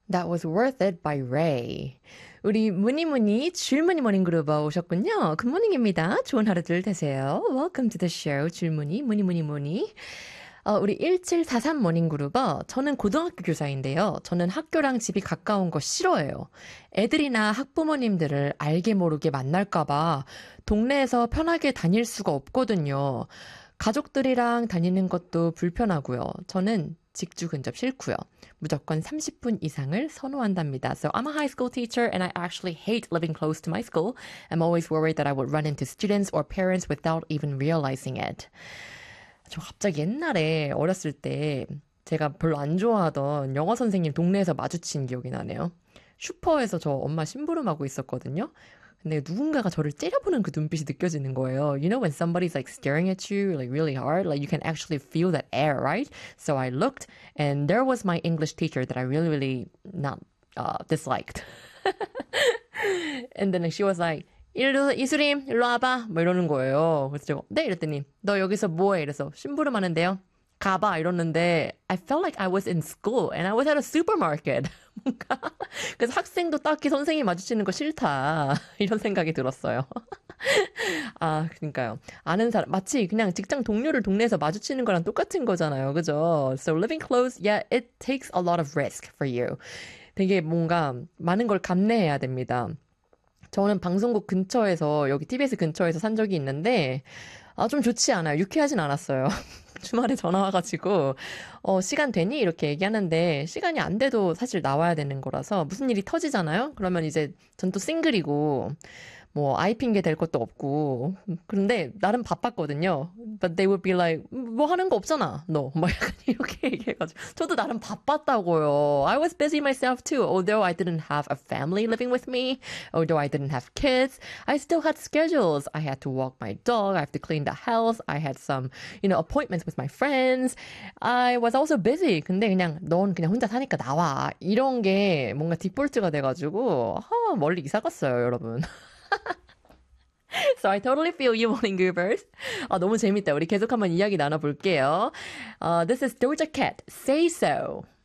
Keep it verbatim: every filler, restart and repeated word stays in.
That was worth it by Ray. 우리 무니무니 줄무니 모닝 그룹 오셨군요. 굿모닝입니다. 좋은 하루들 되세요. Welcome to the show. 줄무니 무니무니 무니. 어, 우리 일칠사삼 모닝그룹어, 저는 고등학교 교사인데요. 저는 학교랑 집이 가까운 거 싫어해요. 애들이나 학부모님들을 알게 모르게 만날까봐 동네에서 편하게 다닐 수가 없거든요. 가족들이랑 다니는 것도 불편하고요. 저는 직주 근접 싫고요. 무조건 삼십 분 이상을 선호한답니다. So I'm a high school teacher and I actually hate living close to my school. I'm always worried that I would run into students or parents without even realizing it. 저 갑자기 옛날에 어렸을 때 제가 별로 안 좋아하던 영어 선생님 동네에서 마주친 기억이 나네요. 슈퍼에서 저 엄마 심부름하고 있었거든요. 근데 누군가가 저를 째려보는 그 눈빛이 느껴지는 거예요. You know when somebody's like staring at you like really hard, like you can actually feel that air, right? So I looked and there was my English teacher that I really, really not uh, disliked. And then she was like, 일로, 이수림, 일로 와봐. 뭐 이러는 거예요. 그래서 제가, 네, 이랬더니, 너 여기서 뭐해? 이래서, 심부름 하는데요. 가봐. 이러는데, I felt like I was in school and I was at a supermarket. 뭔가, 그래서 학생도 딱히 선생님 마주치는 거 싫다. 이런 생각이 들었어요. 아, 그러니까요. 아는 사람, 마치 그냥 직장 동료를 동네에서 마주치는 거랑 똑같은 거잖아요. 그죠? So living close, yeah, it takes a lot of risk for you. 되게 뭔가 많은 걸 감내해야 됩니다. 저는 방송국 근처에서, 여기 티비에스 근처에서 산 적이 있는데, 아, 좀 좋지 않아요. 유쾌하진 않았어요. 주말에 전화 와가지고, 어, 시간 되니? 이렇게 얘기하는데, 시간이 안 돼도 사실 나와야 되는 거라서, 무슨 일이 터지잖아요? 그러면 이제, 전 또 싱글이고, 뭐, 아이 핑계 될 것도 없고, 그런데, 나름 바빴거든요. But they would be like, 뭐 하는 거 없잖아, 너. 막 약간 이렇게 얘기해가지고. 저도 나름 바빴다고요. I was busy myself too. Although I didn't have a family living with me, although I didn't have kids, I still had schedules. I had to walk my dog, I have to clean the house, I had some, you know, appointments with my friends. I was also busy. 근데 그냥, 넌 그냥 혼자 사니까 나와. 이런 게 뭔가 디폴트가 돼가지고, 아, 멀리 이사 갔어요, 여러분. So I totally feel you, morning groovers. 아, 너무 재밌다. 우리 계속 한번 이야기 나눠볼게요. Uh, this is Doja Cat, Say So.